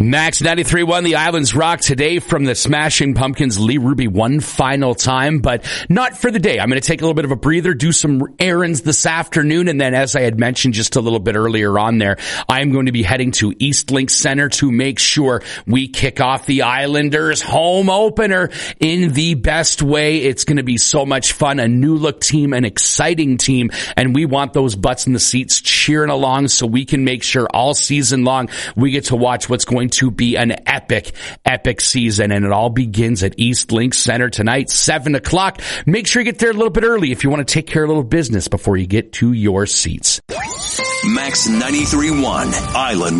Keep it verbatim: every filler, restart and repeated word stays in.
Max ninety-three point one, the Islands rock today from the Smashing Pumpkins. Lee Ruby one final time, but not for the day. I'm going to take a little bit of a breather, do some errands this afternoon, and then as I had mentioned just a little bit earlier on there, I'm going to be heading to Eastlink Center to make sure we kick off the Islanders home opener in the best way. It's going to be so much fun, a new look team, an exciting team, and we want those butts in the seats cheering along so we can make sure all season long we get to watch what's going to be an epic, epic season. And it all begins at Eastlink Center tonight, seven o'clock. Make sure you get there a little bit early if you want to take care of a little business before you get to your seats. Max ninety-three point one, Island